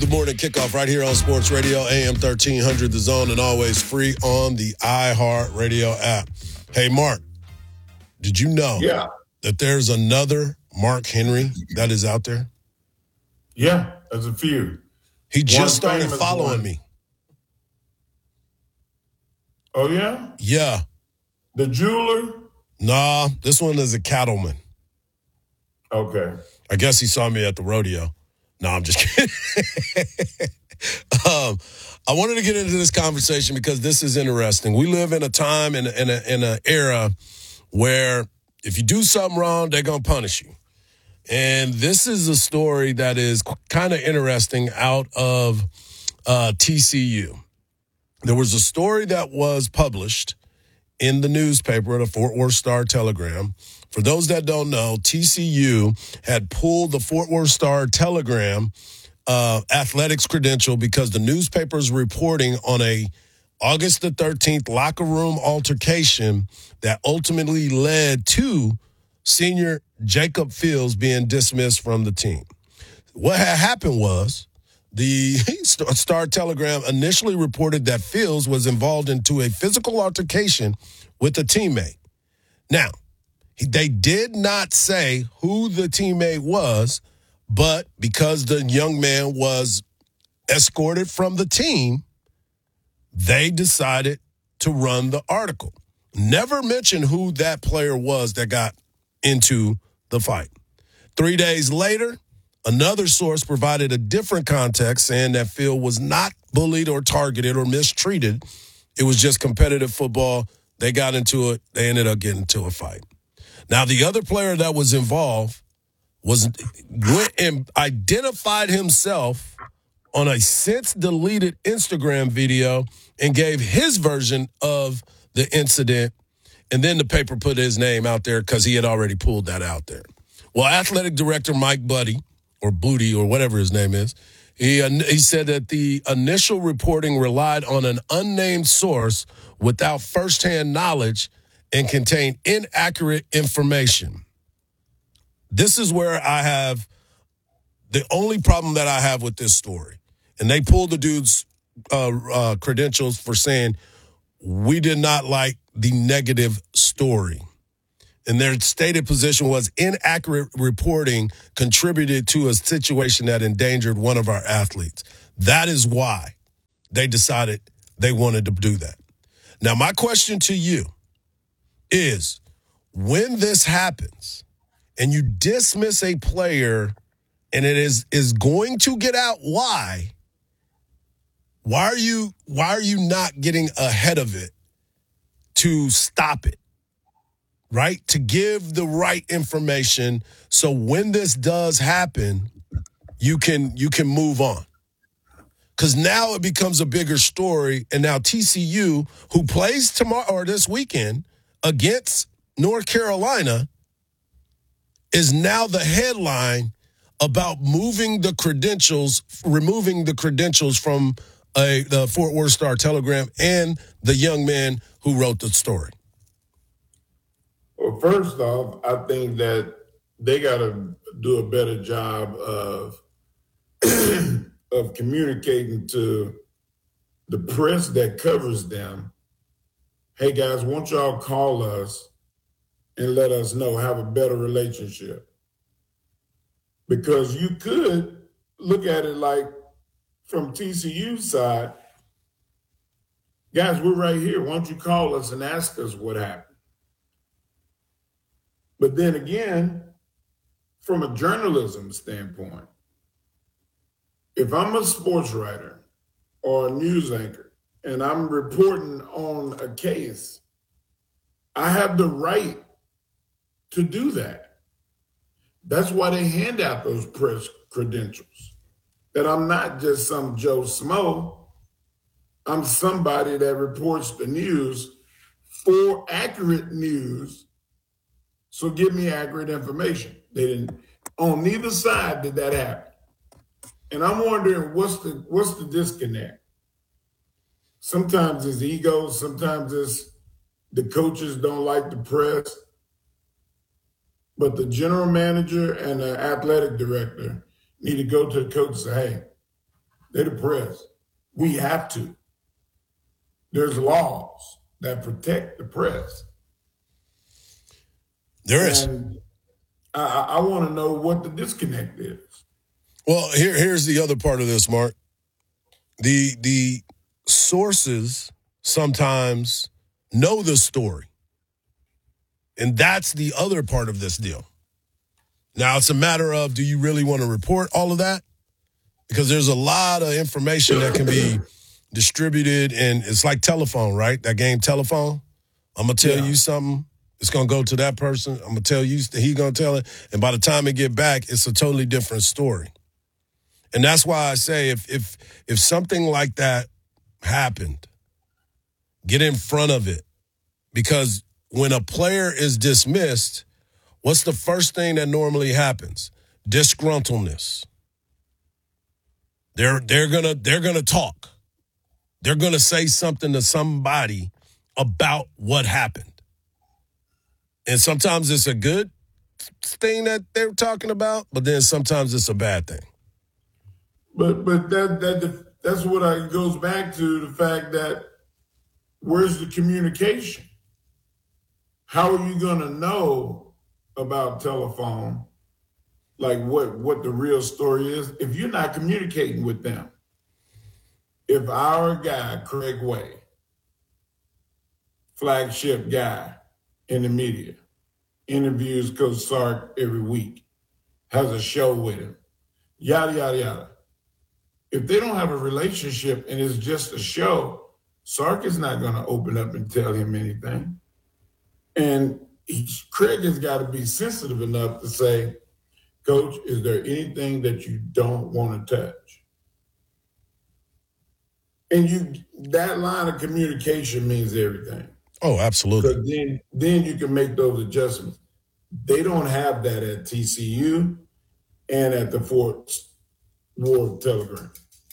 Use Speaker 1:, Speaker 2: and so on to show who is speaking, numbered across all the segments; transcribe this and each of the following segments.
Speaker 1: the morning kickoff right here on Sports Radio, AM 1300 The Zone, and always free on the iHeartRadio app. Hey, Mark, did you know that there's another Mark Henry that is out there?
Speaker 2: Yeah, there's a few.
Speaker 1: He just started following me.
Speaker 2: Oh, yeah?
Speaker 1: Yeah.
Speaker 2: The jeweler?
Speaker 1: Nah, this one is a cattleman.
Speaker 2: Okay.
Speaker 1: I guess he saw me at the rodeo. No, I'm just kidding. I wanted to get into this conversation because this is interesting. We live in a time, in an era where if you do something wrong, they're going to punish you. And this is a story that is kind of interesting out of TCU. There was a story that was published in the newspaper, the Fort Worth Star-Telegram. For those that don't know, TCU had pulled the Fort Worth Star-Telegram athletics credential because the newspaper's reporting on a August the 13th locker room altercation that ultimately led to senior Jacob Fields being dismissed from the team. What had happened was the Star-Telegram initially reported that Fields was involved into a physical altercation with a teammate. Now, they did not say who the teammate was, but because the young man was escorted from the team, they decided to run the article. Never mention who that player was that got into the fight. 3 days later, another source provided a different context saying that Phil was not bullied or targeted or mistreated. It was just competitive football. They got into it. They ended up getting into a fight. Now, the other player that was involved went and identified himself on a since-deleted Instagram video and gave his version of the incident, and then the paper put his name out there because he had already pulled that out there. Well, athletic director Mike Booty, or whatever his name is, he said that the initial reporting relied on an unnamed source without firsthand knowledge and contained inaccurate information. This is where I have the only problem that I have with this story. And they pulled the dude's credentials for saying, we did not like the negative story. And their stated position was inaccurate reporting contributed to a situation that endangered one of our athletes. That is why they decided they wanted to do that. Now, my question to you is, when this happens and you dismiss a player and it is going to get out, why are you not getting ahead of it to stop it? Right? To give the right information so when this does happen, you can move on. Because now it becomes a bigger story, and now TCU, who plays tomorrow or this weekend against North Carolina, is now the headline about removing the credentials from the Fort Worth Star-Telegram and the young man who wrote the story.
Speaker 2: Well, first off, I think that they got to do a better job of of communicating to the press that covers them. Hey, guys, won't y'all call us and let us know, have a better relationship? Because you could look at it like from TCU's side, guys, we're right here. Why don't you call us and ask us what happened? But then again, from a journalism standpoint, if I'm a sports writer or a news anchor and I'm reporting on a case, I have the right to do that. That's why they hand out those press credentials, that I'm not just some Joe Smo. I'm somebody that reports the news for accurate news. So give me accurate information. They didn't, on neither side did that happen. And I'm wondering what's the disconnect? Sometimes it's ego, sometimes it's the coaches don't like the press. But the general manager and the athletic director need to go to the coach and say, hey, They're the press. We have to. There's laws that protect the press.
Speaker 1: There is.
Speaker 2: And I want to know what the disconnect is.
Speaker 1: Well, here's the other part of this, Mark. The sources sometimes know the story. And that's the other part of this deal. Now, it's a matter of, do you really want to report all of that? Because there's a lot of information that can be distributed, and it's like telephone, right? That game Telephone. I'm going to tell you something. It's going to go to that person. I'm going to tell you, he's going to tell it. And by the time it get back, it's a totally different story. And that's why I say if something like that happened, get in front of it. Because when a player is dismissed, what's the first thing that normally happens? Disgruntledness. They're gonna talk. They're gonna say something to somebody about what happened. And sometimes it's a good thing that they're talking about, but then sometimes it's a bad thing.
Speaker 2: But that's what it goes back to, the fact that where's the communication? How are you going to know about Telephone, like what the real story is, if you're not communicating with them? If our guy, Craig Way, flagship guy in the media, interviews Coach Sark every week, has a show with him, yada, yada, yada. If they don't have a relationship and it's just a show, Sark is not going to open up and tell him anything. And Craig has got to be sensitive enough to say, Coach, is there anything that you don't want to touch? And that line of communication means everything.
Speaker 1: Oh, absolutely.
Speaker 2: Because then you can make those adjustments. They don't have that at TCU and at the Fort Worth Telegram.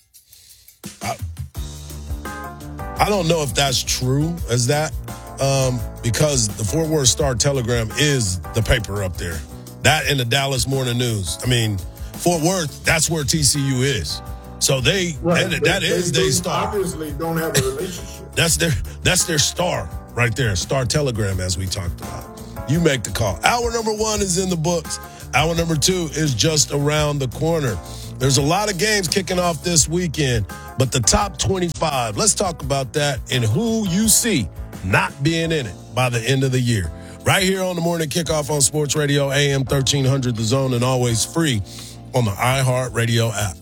Speaker 1: I don't know if that's true as that, because the Fort Worth Star-Telegram is the paper up there. That and the Dallas Morning News. I mean, Fort Worth, that's where TCU is. So they star.
Speaker 2: Obviously don't have a relationship.
Speaker 1: That's their star right there, Star-Telegram, as we talked about. You make the call. Hour number 1 is in the books. Hour number 2 is just around the corner. There's a lot of games kicking off this weekend, but the top 25, let's talk about that and who you see not being in it by the end of the year. Right here on the Morning Kickoff on Sports Radio, AM 1300 The Zone, and always free on the iHeartRadio app.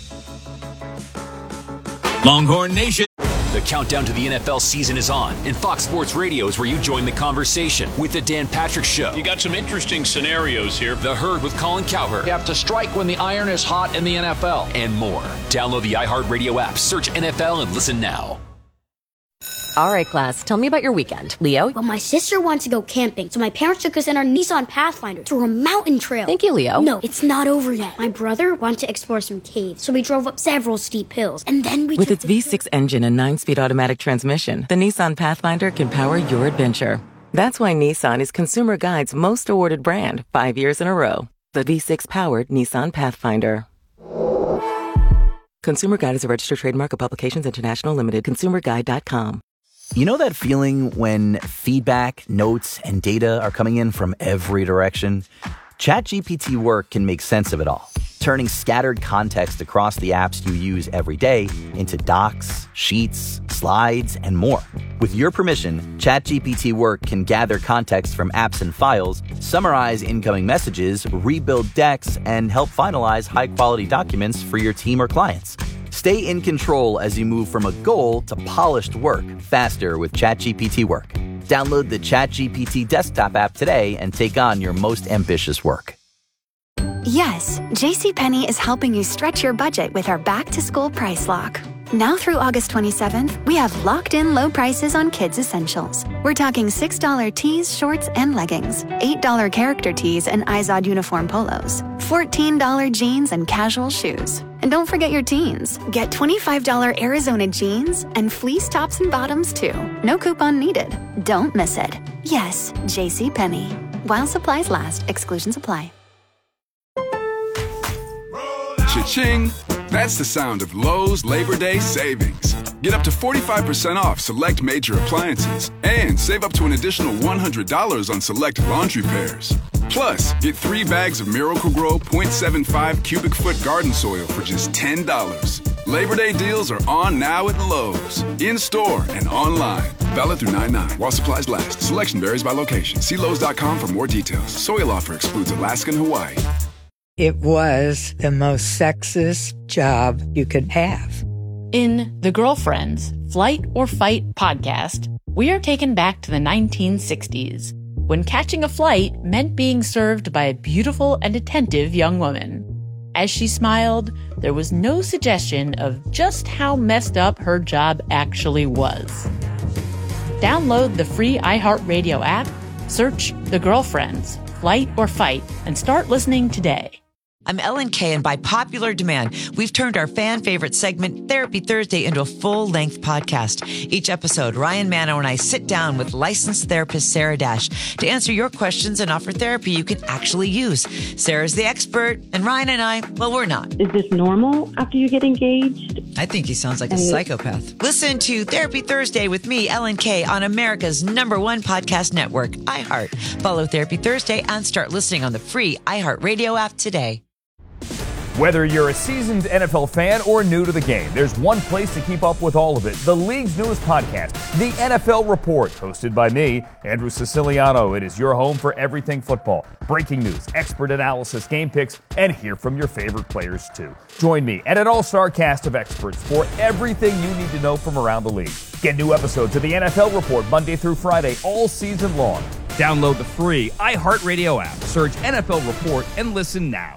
Speaker 3: Longhorn Nation. The countdown to the NFL season is on, and Fox Sports Radio is where you join the conversation with the Dan Patrick Show.
Speaker 4: You got some interesting scenarios here.
Speaker 3: The Herd with Colin Cowherd.
Speaker 5: You have to strike when the iron is hot in the NFL.
Speaker 3: And more. Download the iHeartRadio app, search NFL, and listen now.
Speaker 6: All right, class, tell me about your weekend. Leo?
Speaker 7: Well, my sister wanted to go camping, so my parents took us in our Nissan Pathfinder through a mountain trail.
Speaker 6: Thank you, Leo.
Speaker 7: No, it's not over yet. My brother wanted to explore some caves, so we drove up several steep hills, and then we
Speaker 8: With its V6 engine and 9-speed automatic transmission, the Nissan Pathfinder can power your adventure. That's why Nissan is Consumer Guide's most awarded brand 5 years in a row. The V6-powered Nissan Pathfinder. Consumer Guide is a registered trademark of Publications International Limited. ConsumerGuide.com.
Speaker 9: You know that feeling when feedback, notes, and data are coming in from every direction? ChatGPT Work can make sense of it all, turning scattered context across the apps you use every day into docs, sheets, slides, and more. With your permission, ChatGPT Work can gather context from apps and files, summarize incoming messages, rebuild decks, and help finalize high-quality documents for your team or clients. Stay in control as you move from a goal to polished work faster with ChatGPT Work. Download the ChatGPT desktop app today and take on your most ambitious work.
Speaker 10: Yes, JCPenney is helping you stretch your budget with our back-to-school price lock. Now through August 27th, we have locked-in low prices on kids' essentials. We're talking $6 tees, shorts, and leggings, $8 character tees and Izod uniform polos, $14 jeans and casual shoes. And don't forget your teens. Get $25 Arizona jeans and fleece tops and bottoms, too. No coupon needed. Don't miss it. Yes, JCPenney. While supplies last, exclusions apply.
Speaker 11: Cha-ching. That's the sound of Lowe's Labor Day savings. Get up to 45% off select major appliances and save up to an additional $100 on select laundry pairs. Plus, get 3 bags of Miracle-Gro 0.75 cubic foot garden soil for just $10. Labor Day deals are on now at Lowe's. In-store and online. Valid through 9/9 while supplies last. Selection varies by location. See Lowe's.com for more details. Soil offer excludes Alaska and Hawaii.
Speaker 12: It was the most sexist job you could have.
Speaker 13: In The Girlfriends, Flight or Fight podcast, we are taken back to the 1960s, when catching a flight meant being served by a beautiful and attentive young woman. As she smiled, there was no suggestion of just how messed up her job actually was. Download the free iHeartRadio app, search The Girlfriends, Flight or Fight, and start listening today.
Speaker 14: I'm Ellen Kay, and by popular demand, we've turned our fan favorite segment, Therapy Thursday, into a full-length podcast. Each episode, Ryan Mano and I sit down with licensed therapist Sarah Dash to answer your questions and offer therapy you can actually use. Sarah's the expert, and Ryan and I, well, we're not.
Speaker 15: Is this normal after you get engaged?
Speaker 14: I think he sounds like a psychopath. Listen to Therapy Thursday with me, Ellen Kay, on America's #1 podcast network, iHeart. Follow Therapy Thursday and start listening on the free iHeartRadio app today.
Speaker 16: Whether you're a seasoned NFL fan or new to the game, there's one place to keep up with all of it. The league's newest podcast, The NFL Report, hosted by me, Andrew Siciliano. It is your home for everything football. Breaking news, expert analysis, game picks, and hear from your favorite players too. Join me and an all-star cast of experts for everything you need to know from around the league. Get new episodes of The NFL Report Monday through Friday all season long. Download the free iHeartRadio app. Search NFL Report and listen now.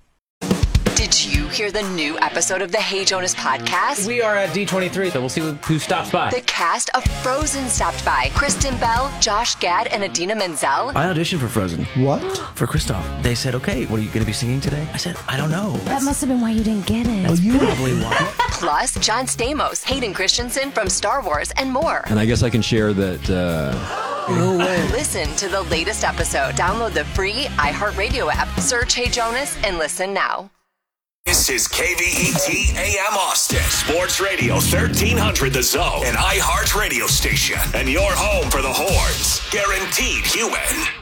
Speaker 17: Did you hear the new episode of the Hey Jonas podcast?
Speaker 18: We are at D23, so we'll see who stops by.
Speaker 17: The cast of Frozen stopped by. Kristen Bell, Josh Gad, and Idina Menzel.
Speaker 19: I auditioned for Frozen.
Speaker 20: What?
Speaker 19: For Kristoff. They said, okay, what are you going to be singing today? I said, I don't know.
Speaker 21: That must have been why you didn't get it.
Speaker 19: That's probably why.
Speaker 17: Plus, John Stamos, Hayden Christensen from Star Wars, and more.
Speaker 22: And I guess I can share that...
Speaker 19: No way.
Speaker 17: Listen to the latest episode. Download the free iHeartRadio app. Search Hey Jonas and listen now.
Speaker 23: This is KVET AM Austin, Sports Radio 1300 The Zone, an iHeart radio station, and your home for the Horns. Guaranteed human.